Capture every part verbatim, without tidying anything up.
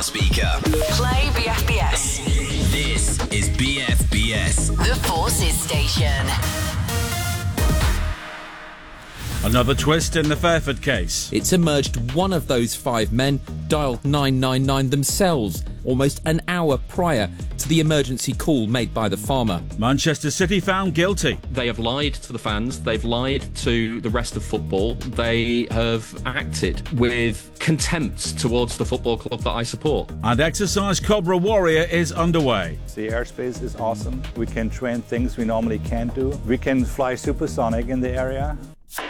speaker. Play B F B S. This is B F B S. The Forces Station. Another twist in the Fairford case. It's emerged one of those five men dialed nine nine nine themselves almost an hour prior to the emergency call made by the farmer. Manchester City found guilty. They have lied to the fans, they've lied to the rest of football, they have acted with contempt towards the football club that I support. And Exercise Cobra Warrior is underway. The airspace is awesome. We can train things we normally can't do. We can fly supersonic in the area.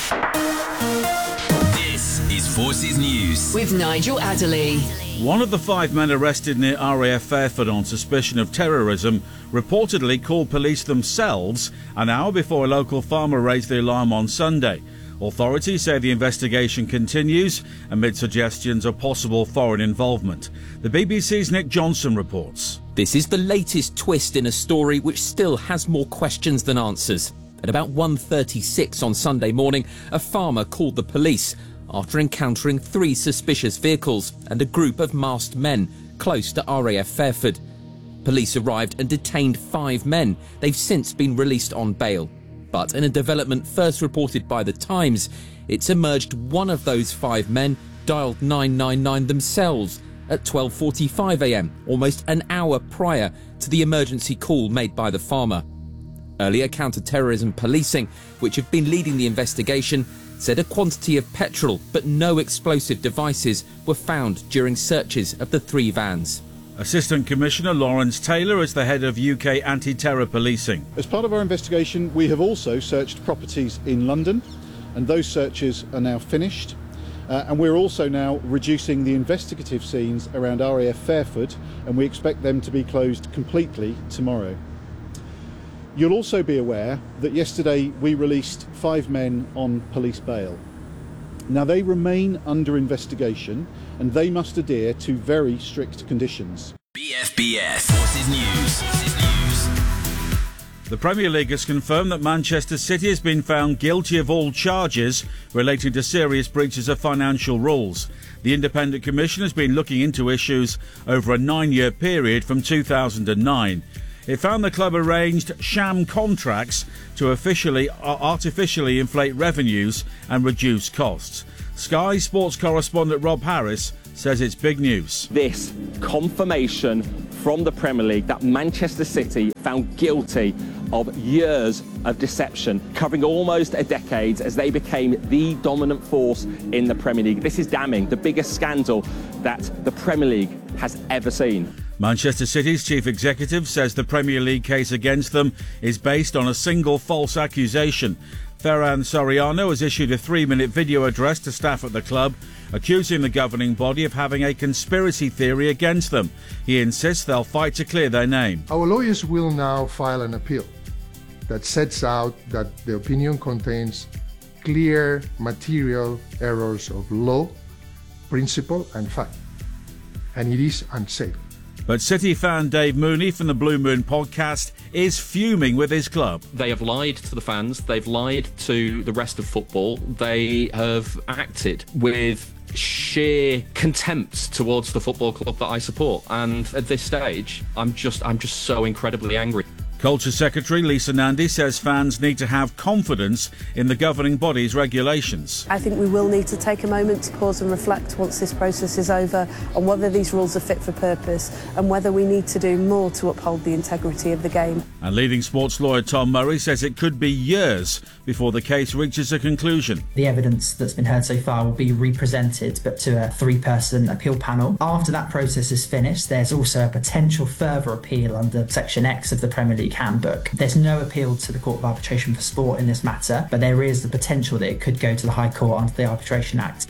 This is Forces News with Nigel Adderley. One of the five men arrested near R A F Fairford on suspicion of terrorism reportedly called police themselves an hour before a local farmer raised the alarm on Sunday. Authorities say the investigation continues amid suggestions of possible foreign involvement. The B B C's Nick Johnson reports. This is the latest twist in a story which still has more questions than answers. At about one thirty-six on Sunday morning, a farmer called the police after encountering three suspicious vehicles and a group of masked men close to R A F Fairford. Police arrived and detained five men. They've since been released on bail. But in a development first reported by The Times, it's emerged one of those five men dialed nine nine nine themselves at twelve forty-five a m, almost an hour prior to the emergency call made by the farmer. Earlier counter-terrorism policing, which have been leading the investigation, said a quantity of petrol but no explosive devices were found during searches of the three vans. Assistant Commissioner Lawrence Taylor is the head of U K anti-terror policing. As part of our investigation, we have also searched properties in London, and those searches are now finished. Uh, and we're also now reducing the investigative scenes around R A F Fairford, and we expect them to be closed completely tomorrow. You'll also be aware that yesterday we released five men on police bail. Now they remain under investigation and they must adhere to very strict conditions. B F B S Forces News. Forces News. The Premier League has confirmed that Manchester City has been found guilty of all charges relating to serious breaches of financial rules. The Independent Commission has been looking into issues over a nine-year period from two thousand nine. It found the club arranged sham contracts to officially artificially inflate revenues and reduce costs. Sky Sports correspondent Rob Harris says it's big news. This confirmation from the Premier League that Manchester City found guilty of years of deception, covering almost a decade as they became the dominant force in the Premier League. This is damning, the biggest scandal that the Premier League has ever seen. Manchester City's chief executive says the Premier League case against them is based on a single false accusation. Ferran Soriano has issued a three-minute video address to staff at the club, accusing the governing body of having a conspiracy theory against them. He insists they'll fight to clear their name. Our lawyers will now file an appeal that sets out that the opinion contains clear material errors of law, principle and fact, and it is unsafe. But City fan Dave Mooney from the Blue Moon podcast is fuming with his club. They have lied to the fans, they've lied to the rest of football, they have acted with sheer contempt towards the football club that I support, and at this stage I'm just I'm just so incredibly angry. Culture Secretary Lisa Nandy says fans need to have confidence in the governing body's regulations. I think we will need to take a moment to pause and reflect once this process is over on whether these rules are fit for purpose and whether we need to do more to uphold the integrity of the game. And leading sports lawyer Tom Murray says it could be years before the case reaches a conclusion. The evidence that's been heard so far will be represented, but to a three-person appeal panel. After that process is finished, there's also a potential further appeal under Section X of the Premier League handbook. There's no appeal to the Court of Arbitration for Sport in this matter, but there is the potential that it could go to the High Court under the Arbitration Act.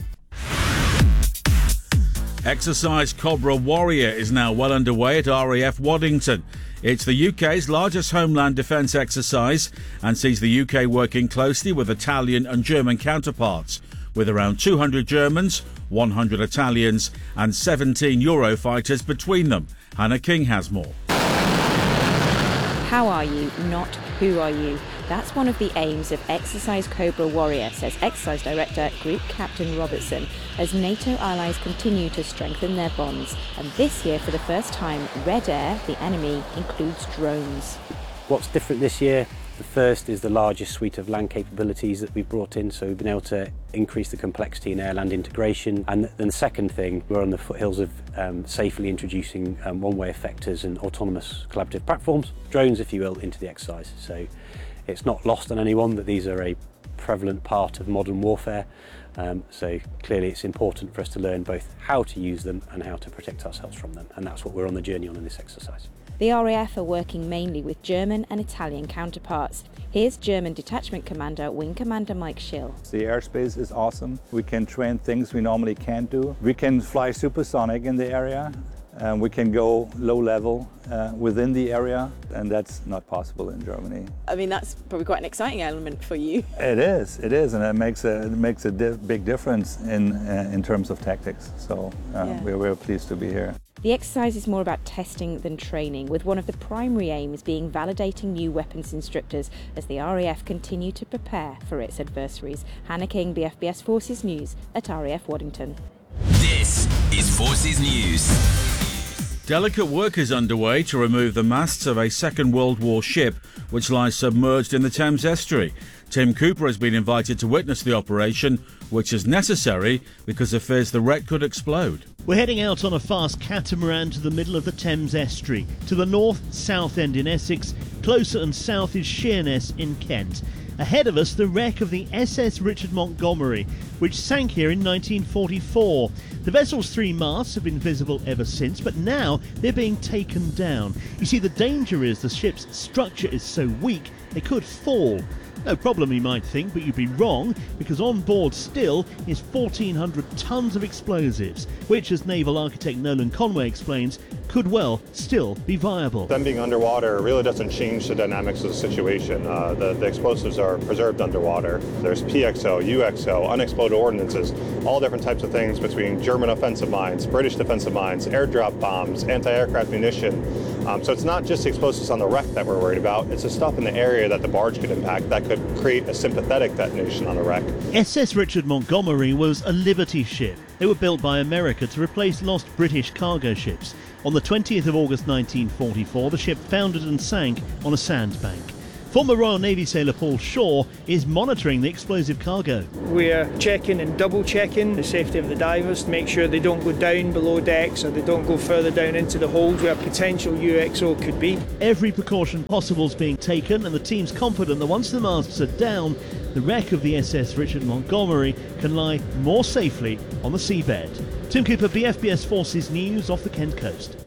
Exercise Cobra Warrior is now well underway at R A F Waddington. It's the U K's largest homeland defence exercise and sees the U K working closely with Italian and German counterparts, with around two hundred Germans, one hundred Italians and seventeen Eurofighters between them. Hannah King has more. How are you not Who are you? That's one of the aims of Exercise Cobra Warrior, says Exercise Director Group Captain Robertson, as NATO allies continue to strengthen their bonds. And this year, for the first time, Red Air, the enemy, includes drones. What's different this year? The first is the largest suite of land capabilities that we've brought in, so we've been able to increase the complexity in air-land integration. And then the second thing, we're on the foothills of um, safely introducing um, one-way effectors and autonomous collaborative platforms, drones if you will, into the exercise. So it's not lost on anyone that these are a prevalent part of modern warfare. Um, so clearly it's important for us to learn both how to use them and how to protect ourselves from them. And that's what we're on the journey on in this exercise. The R A F are working mainly with German and Italian counterparts. Here's German Detachment Commander, Wing Commander Mike Schill. The airspace is awesome. We can train things we normally can't do. We can fly supersonic in the area. Um, we can go low level uh, within the area, and that's not possible in Germany. I mean, that's probably quite an exciting element for you. It is, it is, and it makes a, it makes a di- big difference in, uh, in terms of tactics. So uh, Yeah. we're, we're pleased to be here. The exercise is more about testing than training, with one of the primary aims being validating new weapons instructors as the R A F continue to prepare for its adversaries. Hannah King, B F B S Forces News at R A F Waddington. This is Forces News. Delicate work is underway to remove the masts of a Second World War ship which lies submerged in the Thames estuary. Tim Cooper has been invited to witness the operation, which is necessary because of fears the wreck could explode. We're heading out on a fast catamaran to the middle of the Thames estuary. To the north, South End in Essex, closer and south is Sheerness in Kent. Ahead of us, the wreck of the S S Richard Montgomery, which sank here in nineteen forty-four. The vessel's three masts have been visible ever since, but now they're being taken down. You see, the danger is the ship's structure is so weak, it could fall. No problem, you might think, but you'd be wrong, because on board still is fourteen hundred tonnes of explosives, which, as naval architect Nolan Conway explains, could well still be viable. Them being underwater really doesn't change the dynamics of the situation. Uh, the, the explosives are preserved underwater. There's P X O, U X O, unexploded ordnances, all different types of things between German offensive mines, British defensive mines, airdrop bombs, anti-aircraft munition. Um, so it's not just the explosives on the wreck that we're worried about, it's the stuff in the area that the barge could impact that could create a sympathetic detonation on the wreck. S S Richard Montgomery was a Liberty ship. They were built by America to replace lost British cargo ships. On the twentieth of August nineteen forty-four, the ship foundered and sank on a sandbank. Former Royal Navy sailor Paul Shaw is monitoring the explosive cargo. We're checking and double checking the safety of the divers to make sure they don't go down below decks or they don't go further down into the holds where potential U X O could be. Every precaution possible is being taken, and the team's confident that once the masts are down, the wreck of the S S Richard Montgomery can lie more safely on the seabed. Tim Cooper, B F B S Forces News off the Kent coast.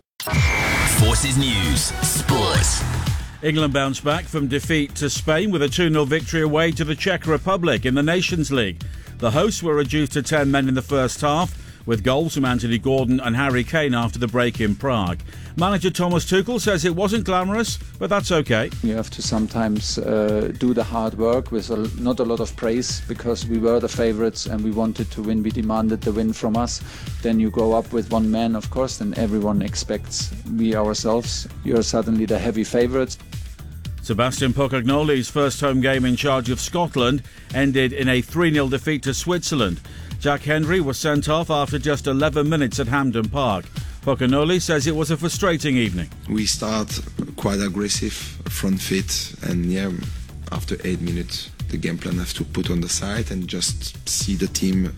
Forces News Sports. England bounced back from defeat to Spain with a two nil victory away to the Czech Republic in the Nations League. The hosts were reduced to ten men in the first half, with goals from Anthony Gordon and Harry Kane after the break in Prague. Manager Thomas Tuchel says it wasn't glamorous, but that's okay. You have to sometimes uh, do the hard work with a, not a lot of praise, because we were the favourites and we wanted to win. We demanded the win from us. Then you go up with one man, of course, and everyone expects we ourselves. You're suddenly the heavy favourites. Sebastian Pocagnoli's first home game in charge of Scotland ended in a three nil defeat to Switzerland. Jack Hendry was sent off after just eleven minutes at Hampden Park. Pocagnoli says it was a frustrating evening. We start quite aggressive, front foot, and yeah, after eight minutes, the game plan have to put on the side and just see the team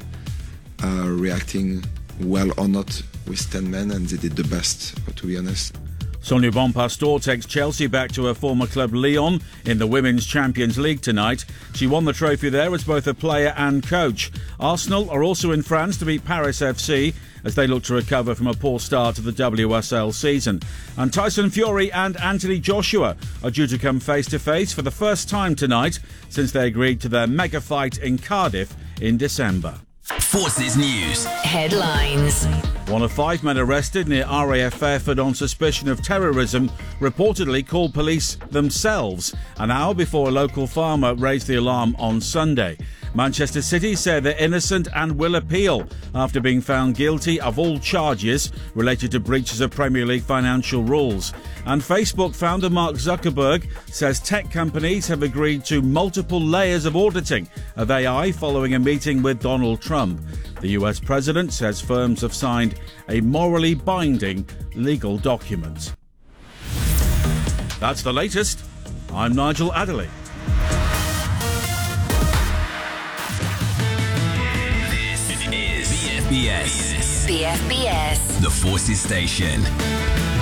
uh, reacting well or not with ten men, and they did the best, to be honest. Sonia Bonpastor takes Chelsea back to her former club Lyon in the Women's Champions League tonight. She won the trophy there as both a player and coach. Arsenal are also in France to beat Paris F C as they look to recover from a poor start to the W S L season. And Tyson Fury and Anthony Joshua are due to come face to face for the first time tonight since they agreed to their mega fight in Cardiff in December. Forces News Headlines. One of five men arrested near R A F Fairford on suspicion of terrorism reportedly called police themselves an hour before a local farmer raised the alarm on Sunday. Manchester City say they're innocent and will appeal after being found guilty of all charges related to breaches of Premier League financial rules. And Facebook founder Mark Zuckerberg says tech companies have agreed to multiple layers of auditing of A I following a meeting with Donald Trump. The U S president says firms have signed a morally binding legal document. That's the latest. I'm Nigel Adderley. This is B F B S. B F B S. The Forces Station.